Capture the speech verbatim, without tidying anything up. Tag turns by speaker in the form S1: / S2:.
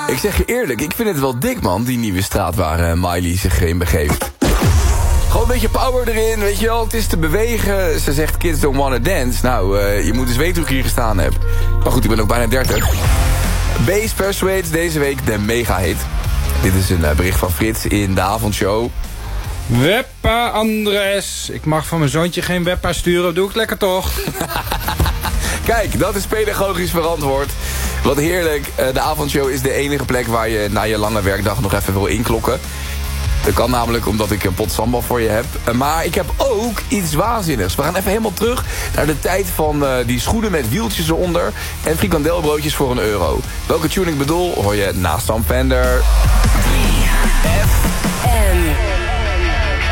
S1: Ik zeg je eerlijk, ik vind het wel dik, man, die nieuwe straat waar uh, Miley zich in begeeft. Gewoon een beetje power erin, weet je wel. Het is te bewegen. Ze zegt kids don't wanna dance. Nou, uh, je moet eens weten hoe ik hier gestaan heb. Maar goed, ik ben ook bijna dertig. Base Persuades deze week de mega hit. Dit is een uh, bericht van Frits in de avondshow.
S2: Weppa Andres. Ik mag van mijn zoontje geen Weppa sturen. Doe ik lekker toch?
S1: Kijk, dat is pedagogisch verantwoord. Wat heerlijk. Uh, de avondshow is de enige plek waar je na je lange werkdag nog even wil inklokken. Dat kan namelijk omdat ik een pot sambal voor je heb. Uh, maar ik heb ook iets waanzinnigs. We gaan even helemaal terug naar de tijd van uh, die schoenen met wieltjes eronder. En frikandelbroodjes voor een euro. Welke tune ik bedoel hoor je naast Sam Fender. drie F